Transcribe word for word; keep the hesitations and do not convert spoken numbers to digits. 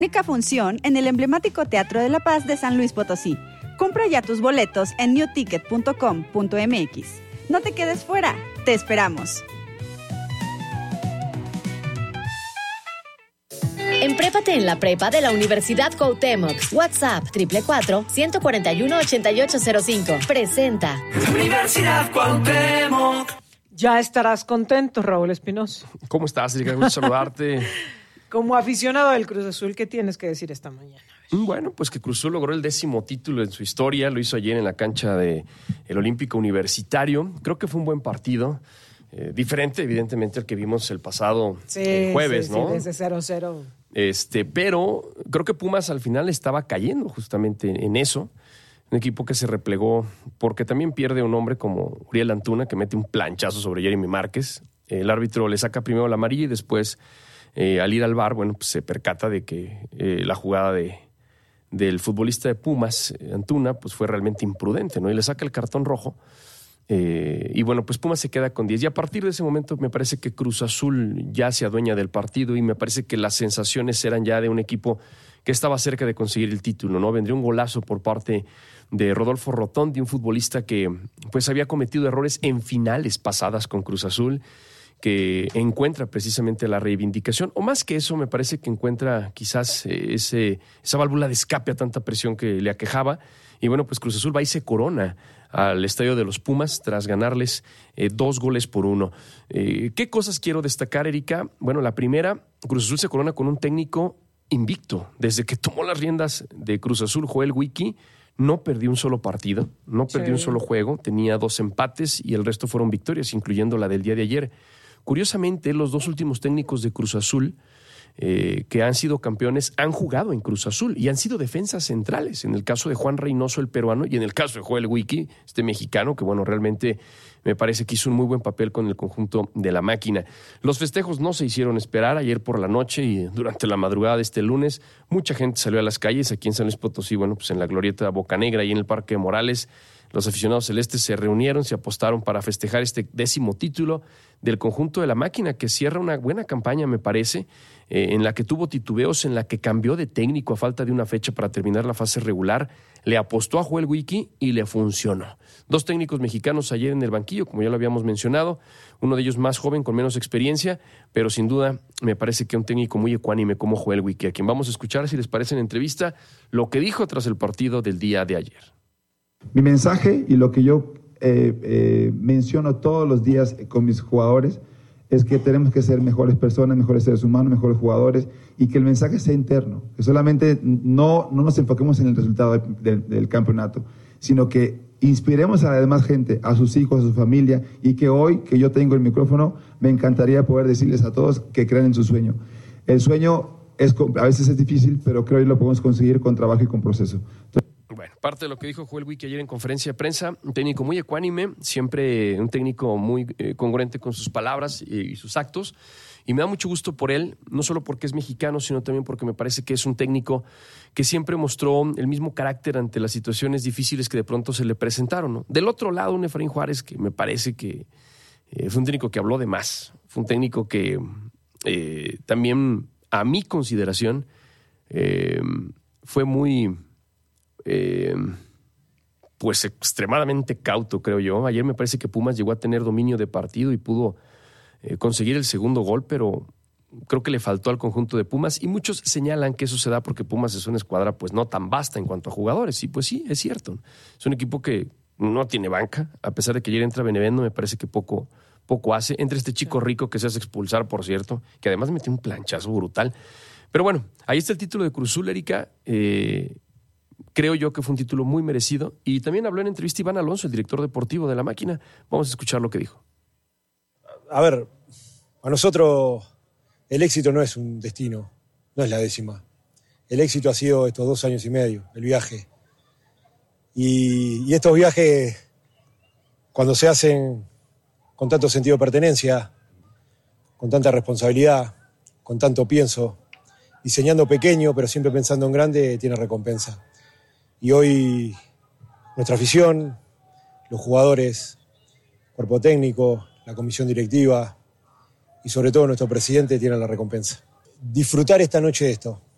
Única función en el emblemático Teatro de la Paz de San Luis Potosí. Compra ya tus boletos en new ticket punto com punto m x. No te quedes fuera, te esperamos. Emprépate en la prepa de la Universidad Cuauhtémoc. WhatsApp triple cuatro, ciento cuarenta y uno, ochenta y ocho cero cinco. Presenta. Universidad Cuauhtémoc. Ya estarás contento, Raúl Espinosa. ¿Cómo estás, Erika? Gusto saludarte. Como aficionado del Cruz Azul, ¿qué tienes que decir esta mañana? Bueno, pues que Cruz Azul logró el décimo título en su historia. Lo hizo ayer en la cancha del Olímpico Universitario. Creo que fue un buen partido. Eh, diferente, evidentemente, al que vimos el pasado sí, el jueves, sí, ¿no? Sí, desde cero cero. Este, pero creo que Pumas al final estaba cayendo justamente en eso. Un equipo que se replegó porque también pierde un hombre como Uriel Antuna, que mete un planchazo sobre Jeremy Márquez. El árbitro le saca primero la amarilla y después, eh, al ir al V A R, bueno, pues se percata de que eh, la jugada de, del futbolista de Pumas, eh, Antuna, pues fue realmente imprudente, ¿no? Y le saca el cartón rojo. Eh, y bueno, pues Pumas se queda con diez. Y a partir de ese momento me parece que Cruz Azul ya se adueña del partido y me parece que las sensaciones eran ya de un equipo que estaba cerca de conseguir el título, ¿no? Vendría un golazo por parte de Rodolfo Rotondi, un futbolista que pues había cometido errores en finales pasadas con Cruz Azul, que encuentra precisamente la reivindicación, o más que eso, me parece que encuentra quizás ese, esa válvula de escape a tanta presión que le aquejaba. Y bueno, pues Cruz Azul va y se corona al estadio de los Pumas tras ganarles eh, dos goles por uno. Eh, ¿Qué cosas quiero destacar, Erika? Bueno, la primera, Cruz Azul se corona con un técnico invicto. Desde que tomó las riendas de Cruz Azul, Joel Wiki no perdió un solo partido, no perdió sí. un solo juego, tenía dos empates y el resto fueron victorias, incluyendo la del día de ayer. Curiosamente, los dos últimos técnicos de Cruz Azul Eh, que han sido campeones, han jugado en Cruz Azul y han sido defensas centrales. En el caso de Juan Reynoso, el peruano, y en el caso de Joel Wiki, este mexicano, que bueno, realmente me parece que hizo un muy buen papel con el conjunto de la máquina. Los festejos no se hicieron esperar. Ayer por la noche y durante la madrugada de este lunes, mucha gente salió a las calles aquí en San Luis Potosí, bueno, pues en la glorieta Bocanegra y en el Parque de Morales. Los aficionados celestes se reunieron, se apostaron para festejar este décimo título del conjunto de la máquina, que cierra una buena campaña, me parece, eh, en la que tuvo titubeos, en la que cambió de técnico a falta de una fecha para terminar la fase regular, le apostó a Joel Wiki y le funcionó. Dos técnicos mexicanos ayer en el banquillo, como ya lo habíamos mencionado, uno de ellos más joven, con menos experiencia, pero sin duda me parece que un técnico muy ecuánime como Joel Wiki, a quien vamos a escuchar, si les parece, en entrevista, lo que dijo tras el partido del día de ayer. Mi mensaje y lo que yo eh, eh, menciono todos los días con mis jugadores es que tenemos que ser mejores personas, mejores seres humanos, mejores jugadores, y que el mensaje sea interno, que solamente no, no nos enfoquemos en el resultado de, de, del campeonato, sino que inspiremos a la demás gente, a sus hijos, a su familia, y que hoy que yo tengo el micrófono, me encantaría poder decirles a todos que crean en su sueño. El sueño es, a veces es difícil, pero creo que lo podemos conseguir con trabajo y con proceso. Entonces, bueno, parte de lo que dijo Joel Wiki ayer en conferencia de prensa, un técnico muy ecuánime, siempre un técnico muy eh, congruente con sus palabras y, y sus actos, y me da mucho gusto por él, no solo porque es mexicano, sino también porque me parece que es un técnico que siempre mostró el mismo carácter ante las situaciones difíciles que de pronto se le presentaron, ¿no? Del otro lado, un Efraín Juárez que me parece que eh, fue un técnico que habló de más, fue un técnico que eh, también, a mi consideración, eh, fue muy... Eh, pues extremadamente cauto, creo yo. Ayer me parece que Pumas llegó a tener dominio de partido y pudo eh, conseguir el segundo gol, pero creo que le faltó al conjunto de Pumas, y muchos señalan que eso se da porque Pumas es una escuadra pues no tan vasta en cuanto a jugadores, y pues sí, es cierto. Es un equipo que no tiene banca, a pesar de que ayer entra Benevendo, me parece que poco, poco hace. Entre este chico rico que se hace expulsar, por cierto, que además metió un planchazo brutal. Pero bueno, ahí está el título de Cruz Azul, Erika. Eh, Creo yo que fue un título muy merecido. Y también habló en entrevista Iván Alonso, el director deportivo de la máquina. Vamos a escuchar lo que dijo. A ver, a nosotros el éxito no es un destino, no es la décima. El éxito ha sido estos dos años y medio, el viaje. Y, y estos viajes, cuando se hacen con tanto sentido de pertenencia, con tanta responsabilidad, con tanto pienso, diseñando pequeño pero siempre pensando en grande, tiene recompensa. Y hoy nuestra afición, los jugadores, cuerpo técnico, la comisión directiva y sobre todo nuestro presidente tienen la recompensa. Disfrutar esta noche de esto,